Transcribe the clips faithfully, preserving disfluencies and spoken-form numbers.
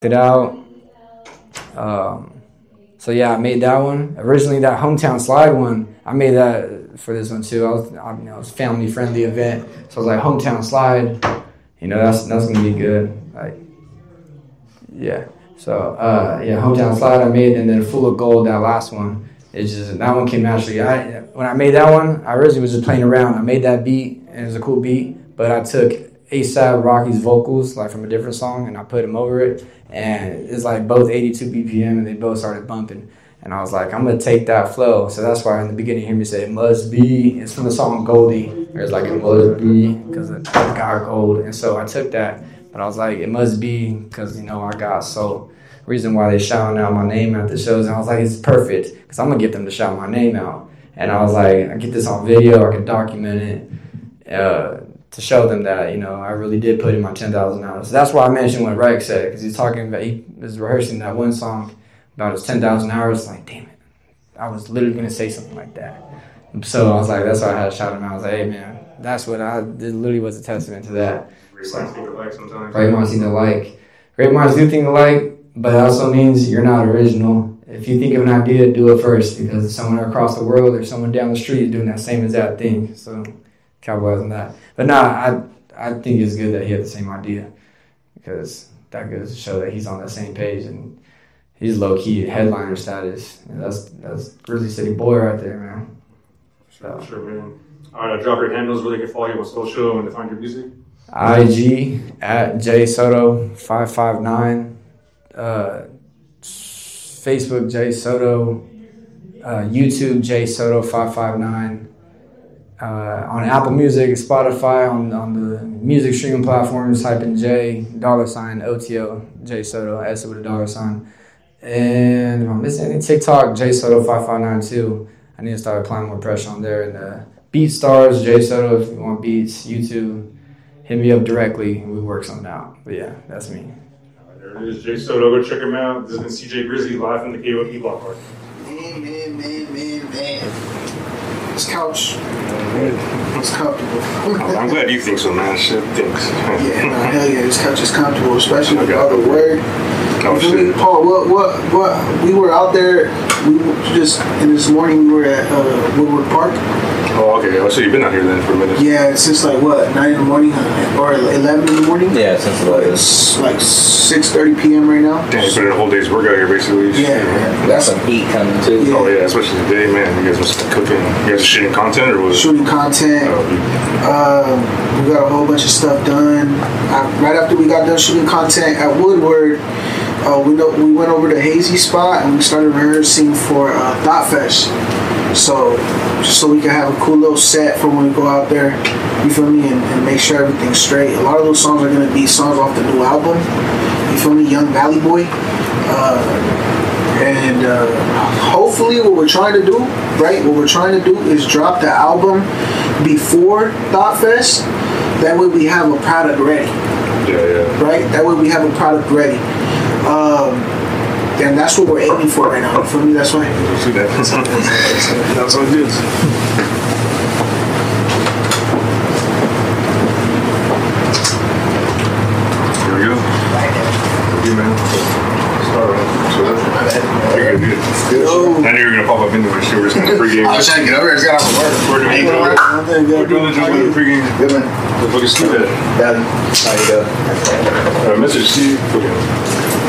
it out. Um, so yeah, I made that one. Originally, that Hometown Slide one, I made that for this one too. I was, I, you know, it was a family friendly event, so I was like, Hometown Slide, you know, that's that's gonna be good. Like, yeah. So uh, yeah, Hometown Slide I made, and then Full of Gold, that last one. It's just that one came naturally. I when I made that one, I originally was just playing around. I made that beat, and it was a cool beat, but I took A$AP Rocky's vocals, like from a different song, and I put them over it. And it's like both eighty-two B P M, and they both started bumping. And I was like, I'm going to take that flow. So that's why in the beginning you hear me say, it must be. It's from the song Goldie. Where it's like, it must be because I got gold. And so I took that. But I was like, it must be because, you know, I got so. Reason why they shouting out my name at the shows. And I was like, it's perfect because I'm going to get them to shout my name out. And I was like, I get this on video. I can document it. Uh, to show them that, you know, I really did put in my ten thousand hours. So that's why I mentioned what Rex said, because he's talking about, he was rehearsing that one song about his ten thousand hours. Like, damn it, I was literally going to say something like that. So I was like, that's why I had to shout him out. I was like, hey, man, that's what I, it literally was a testament to that. Great minds think alike sometimes. Great minds think alike. Great minds do think alike, but it also means you're not original. If you think of an idea, do it first, because someone across the world or someone down the street is doing that same exact thing. So Cowboys on that. But nah, I I think it's good that he had the same idea, because that goes to show that he's on that same page, and he's low key headliner status. And that's that's Grizzly City boy right there, man. Sure, so. Sure, man. All right, uh, drop your handles where they can follow you on social and to find your music. I G at J Soto five five nine, uh, Facebook J Soto, uh, YouTube J Soto five five nine. Uh, on Apple Music, Spotify, on, on the music streaming platforms, type in J, dollar sign, O T O, J Soto, S with a dollar sign. And if I'm missing anything, TikTok, J Soto five five nine too. I need to start applying more pressure on there. And uh, BeatStars, J Soto, if you want beats, YouTube, hit me up directly and we work something out. But yeah, that's me. All right, there it is, J Soto. Go check him out. This has been C J Grizzly live from the K O P Block Party. Man, man, man, man, man. This couch is comfortable. I'm glad you think so, man. Shit, thanks. Yeah, no, hell yeah, this couch is comfortable, especially with all the work. Oh, shit. Paul, what, what, what? We were out there. We were just in this morning. We were at uh, Woodward Park. Oh, okay. Oh, so you've been out here then for a minute. Yeah, since like what, nine in the morning or eleven in the morning? Yeah, since eleven. It's like six thirty p.m. right now. Damn, you put in a whole day's work out here, basically. Yeah, man. Got some heat coming too. Yeah. Oh yeah, especially today, man. You guys must be cooking. You guys are shooting content or what? Shooting content. Oh, um, we got a whole bunch of stuff done. I, right after we got done shooting content at Woodward, uh, we know, we went over to Hazy Spot and we started rehearsing for uh, Thought Fest. So, just so we can have a cool little set for when we go out there, you feel me, and, and make sure everything's straight. A lot of those songs are going to be songs off the new album, you feel me, Young Valley Boy. Uh, and uh, hopefully what we're trying to do, right, what we're trying to do is drop the album before Thought Fest. That way we have a product ready. Yeah, yeah. Right? That way we have a product ready. Um, And that's what we're aiming for right now. For me, that's why. See that? That's what it is. Here we go. Thank you, man. Start off. So that's you're good, good. Yo. I knew you were gonna pop up anyway. So we're just gonna pregame. I was trying to get over here. I just got off of work. We're doing the We're doing the job with the pregame. Good man. The fuck is Steve at? Bad. How you doing? Uh, Mister Steve. Okay.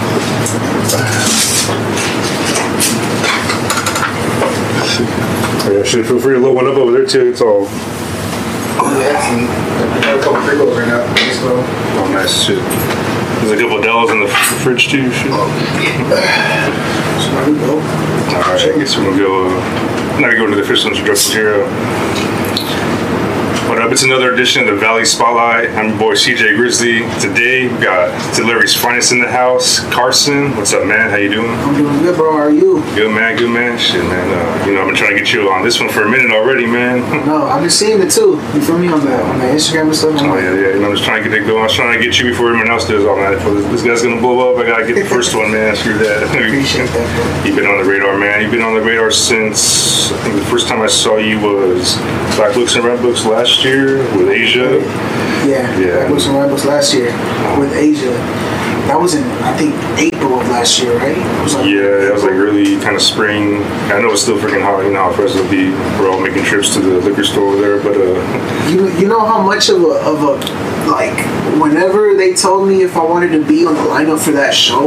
Yeah, shit, feel free to load one up over there too. It's all. Oh, yeah, I got a couple pre-rolls right now. Oh, nice shit. There's a couple of Dells in the fridge too. Shit. Oh, yeah. So there we go. Alright, I guess we're gonna go. Uh, now we go into the official introductions here. Uh, What up? It's another edition of the Valley Spotlight. I'm your boy C J Grizzly. Today we got Delivery's finest in the house, Carson. What's up, man? How you doing? I'm doing good, bro. How are you? Good, man. Good, man. Shit, man. Uh, you know, I've been trying to get you on this one for a minute already, man. No, I've been seeing it too. You feel me on the on the Instagram and stuff? Oh yeah, yeah. You know, I'm just trying to get it going. I was trying to get you before everyone else does. All man, if this guy's gonna blow up, I gotta get the first one, man. Screw that. Appreciate that, bro. You've been on the radar, man. You've been on the radar since I think the first time I saw you was Black Books and Red Books last year with Asia. Yeah, Yeah. Black Books and Red Books last year with Asia. That was in, I think, April of last year, right? It was like Yeah, it was like early kind of spring. I know it's still freaking hot. You know how Fresno be. We're all making trips to the liquor store over there, but uh, You you know how much of a of a like whenever they told me if I wanted to be on the lineup for that show,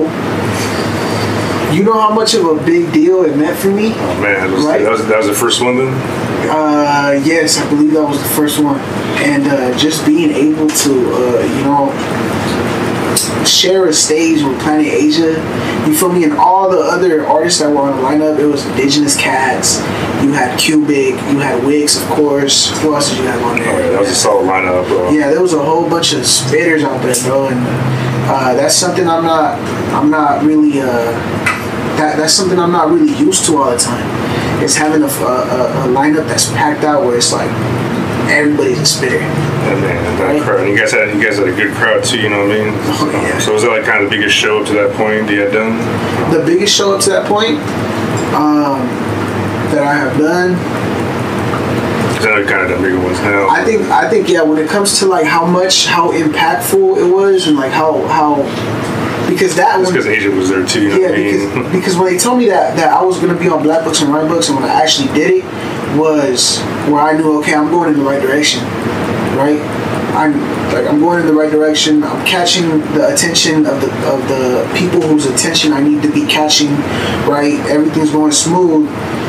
you know how much of a big deal it meant for me. oh man, it was, Right. that was that was the first one then. Uh, yes, I believe that was the first one, and uh, just being able to uh, you know share a stage with Planet Asia, you feel me, and all the other artists that were on the lineup, it was Indigenous Cats, you had Cubic, you had Wix, of course. Who else did you have on there? Oh, yeah, that was a solid lineup, bro. Yeah, there was a whole bunch of spitters out there, bro, and uh, that's something I'm not, I'm not really, uh, that that's something I'm not really used to all the time. It's having a, a, a lineup that's packed out where it's like everybody's a spitter. Yeah, man, that Right. crowd. And you guys had you guys had a good crowd too. You know what I mean? Oh, yeah. So was that like kind of the biggest show up to that point you had done? The biggest show up to that point um, that I have done. Because I know you kind of done bigger ones now. I think I think yeah. When it comes to like how much how impactful it was and like how how because that It's one. because Asia was there too. You know Yeah, what I mean? because, because when they told me that, that I was going to be on Black Books and Rhyme Books, and when I actually did it, was where I knew, okay, I'm going in the right direction, right? I'm like I'm going in the right direction. I'm catching the attention of the of the people whose attention I need to be catching, right? Everything's going smooth.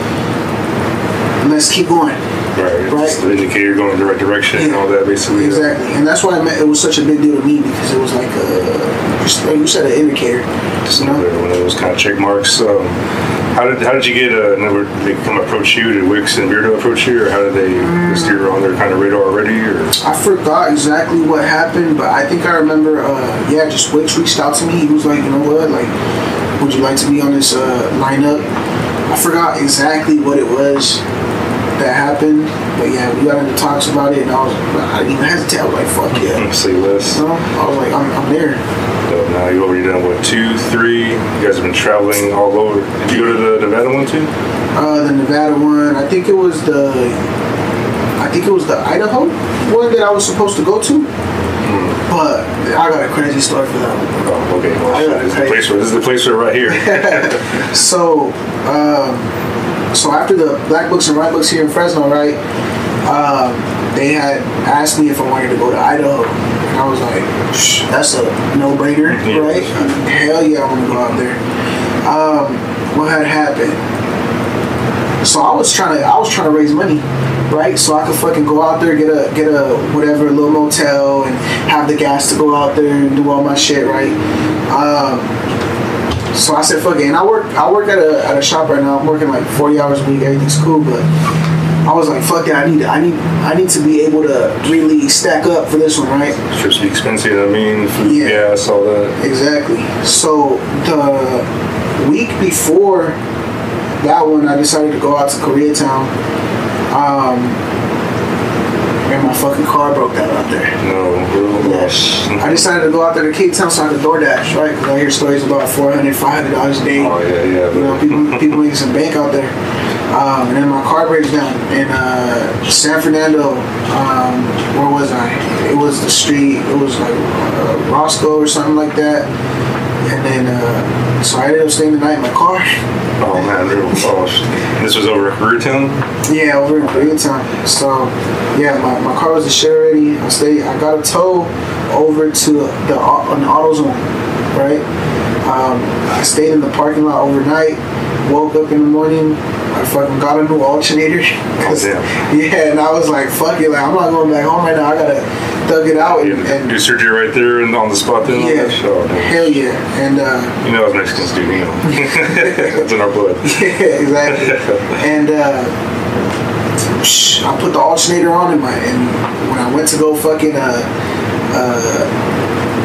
Let's keep going. Right. Right. It's the indicator going in the right direction and Yeah. all that, basically. Exactly, and that's why it, meant, it was such a big deal to me because it was like a, just like you said, an indicator. Just You know? another one of those kind of check marks. Um, how did how did you get? Uh, never they come approach you? Did Wix and Beardo approach you, or how did they Mm. steer on their kind of radar already? Or I forgot exactly what happened, but I think I remember. Uh, yeah, just Wix reached out to me. He was like, you know what, like, would you like to be on this uh, lineup? I forgot exactly what it was that happened, but yeah, we got into talks about it, and I was, I didn't even hesitate. I was like, fuck yeah. say less. You know? I was like, I'm, I'm there. So now you already done what two, three? You guys have been traveling all over. Did you go to the Nevada one too? Uh, the Nevada one, I think it was the, I think it was the Idaho one that I was supposed to go to. But I got a crazy story for that one. Oh, okay. Well, I shit, got this is the crazy. place for this is the place for it right here. So, um, so after the Black Books and White Books here in Fresno, right? Um, they had asked me if I wanted to go to Idaho, and I was like, Shh, "That's a no-brainer, Yeah. right? Hell yeah, I want to go out there." Um, what had happened? So I was trying to, I was trying to raise money, right? So I could fucking go out there, get a, get a whatever little motel, and have the gas to go out there and do all my shit, right? Um, So I said, fuck it. And I work I work at a at a shop right now. I'm working like forty hours a week. Everything's cool, but I was like, fuck it. I need I need I need to be able to really stack up for this one, right? Trips be expensive. I mean, food, Yeah. gas, all that. Exactly. So the week before that one, I decided to go out to Koreatown. Um, and my fucking car broke down out there. No, real loss. I decided to go out there to Cape Town so I could DoorDash, right? Because I hear stories about four hundred dollars, five hundred dollars a day. Oh yeah, yeah. You know, people people making some bank out there. Um, and then my car breaks down in uh, San Fernando. Um, where was I? It was the street. It was like uh, Roscoe or something like that. And then, uh, so I ended up staying the night in my car. Oh man, real loss. This was over at Koreatown. Yeah, over in Koreatown. So, yeah, my, my car was a shit already. I stayed. I got a tow over to the au- an AutoZone, right? Um, I stayed in the parking lot overnight. Woke up in the morning. I fucking got a new alternator. Oh, damn. Yeah, and I was like, fuck it, like I'm not going back home right now. I gotta thug it out and, You and do surgery right there and on the spot then. yeah, On that show. hell yeah, and uh, You know, as Mexicans do, you know, it's in our blood. yeah, exactly. And uh, sh- I put the alternator on in my, and when I went to go fucking uh, uh,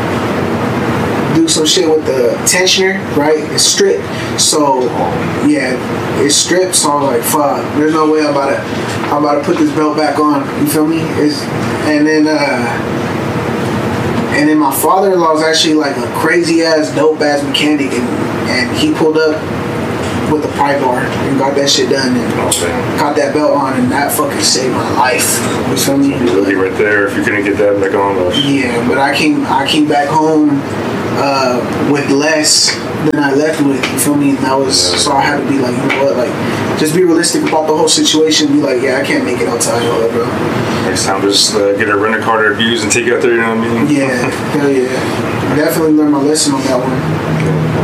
do some shit with the tensioner, right? It's stripped. So yeah, it's stripped. So I was like, fuck, there's no way I'm about to, I'm about to put this belt back on. You feel me? It's, and then. Uh, And then my father-in-law is actually like a crazy ass, dope ass mechanic, and, and he pulled up with a pry bar and got that shit done and Oh man. got that belt on, and that fucking saved my life. You feel me? You're lucky right there. If you couldn't get that back on, though. Yeah, but I came I came back home uh, with less than I left with. You feel me? And that was so I had to be like, you know what, like just be realistic about the whole situation. Be like, yeah, I can't make it out to Iowa, bro. Next time, just uh, get a rent a car to abuse and take it out there. You know what I mean? Yeah, hell yeah. Definitely learned my lesson on that one.